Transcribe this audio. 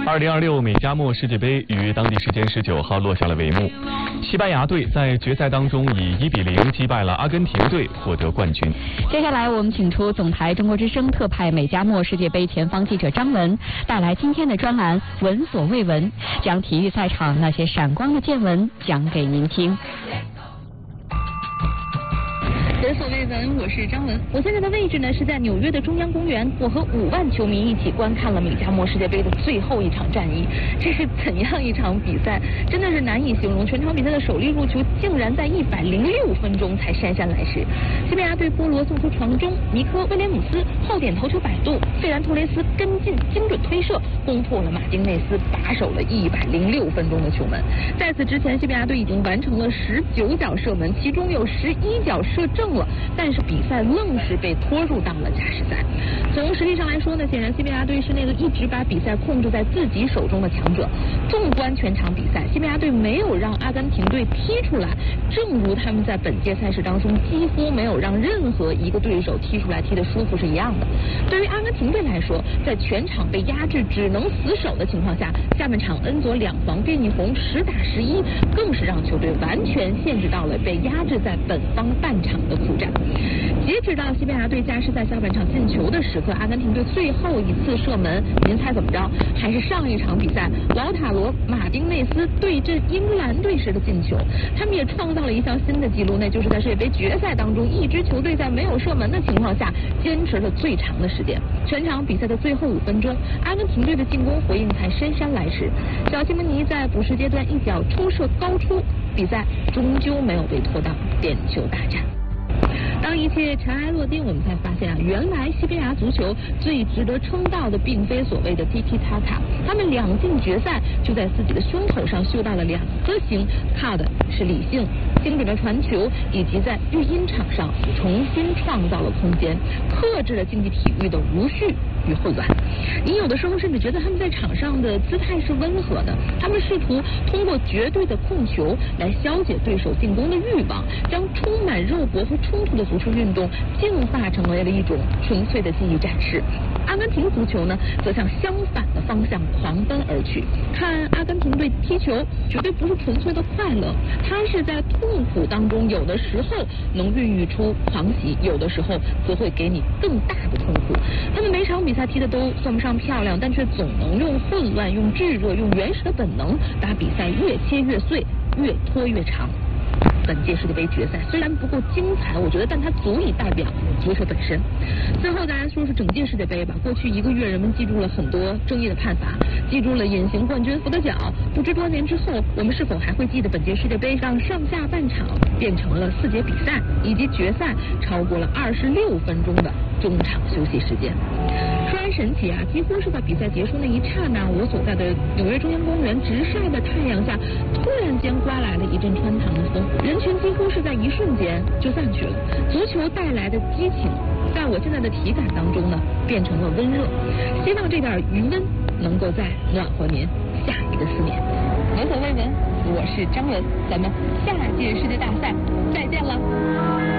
2026美加墨世界杯于当地时间19号落下了帷幕，西班牙队在决赛当中以1比0击败了阿根廷队，获得冠军。 接下来我们请出总台中国之声特派美加墨世界杯前方记者张文，带来今天的专栏闻所未闻，将体育赛场那些闪光的见闻讲给您听。 闻所未闻，我是张文。我现在的位置呢是在纽约的中央公园，我和5万球迷一起观看了美加墨世界杯的最后一场战役。这是怎样一场比赛，真的是难以形容。全场比赛的首粒入球竟然在106分钟才姗姗来迟。西班牙队波罗送出传中，尼科威廉姆斯后点头球摆渡，费兰托雷斯跟进精准推射，攻破了马丁内斯把守了106分钟的球门。在此之前，西班牙队已经完成了19脚射门，其中有11脚射正了，但是比赛愣是被拖入到了加时赛。从实力上来说呢，显然西班牙队是那个一直把比赛控制在自己手中的强者。纵观全场比赛，西班牙队没有让阿根廷队踢出来，正如他们在本届赛事当中几乎没有让任何一个对手踢出来踢得舒服是一样的。对于阿根廷队来说，在全场被压制只能死守的情况下，下半场恩佐2黄变一红10打11，更是让球队完全限制到了被压制在本方半场的苦战。截止到西班牙队加时赛下半场进球的时刻，阿根廷队最后一次射门，您猜怎么着？还是上一场比赛劳塔罗马丁内斯对阵英格兰队时的进球。他们也创造了一项新的纪录，那就是在世界杯决赛当中，一支球队在没有射门的情况下坚持了最长的时间。全场比赛的最后5分钟，阿根廷队的进攻回应才姗姗来迟。小西蒙尼在补时阶段一脚抽射高出，比赛终究没有被拖到点球大战。当一切尘埃落定，我们才发现原来西班牙足球最值得称道的并非所谓的 tiki taka， 他们2进决赛就在自己的胸口上绣到了2颗星，靠的是理性、精准的传球，以及在育婴场上重新创造了空间，克制了竞技体育的无序与混乱。你有的时候甚至觉得他们在场上的姿态是温和的，他们试图通过绝对的控球来消解对手进攻的欲望，将充满肉搏和冲突的足球运动净化成为了一种纯粹的技艺展示。阿根廷足球呢，则向相反的方向狂奔而去。看阿根廷队踢球，绝对不是纯粹的快乐，它是在痛苦当中，有的时候能孕育出狂喜，有的时候则会给你更大的痛苦。他们每场比赛踢的都算不上漂亮，但却总能用混乱、用炙热、用原始的本能，把比赛越切越碎，越拖越长。本届世界杯决赛虽然不够精彩，我觉得，但它足以代表足球本身。最后，大家说说整届世界杯吧。过去1个月，人们记住了很多争议的判罚，记住了隐形冠军福德角。不知多年之后，我们是否还会记得本届世界杯让上下半场变成了4节比赛，以及决赛超过了26分钟的中场休息时间？说来神奇啊，几乎是在比赛结束那一刹那，我所在的纽约中央公园直晒的太阳下，突然间刮来了一阵穿堂的风，人群几乎是在一瞬间就散去了。足球带来的激情，在我现在的体感当中呢，变成了温热。希望这点余温能够再暖和您下一个思念。闻所未闻，我是张文，咱们下届世界大赛再见了。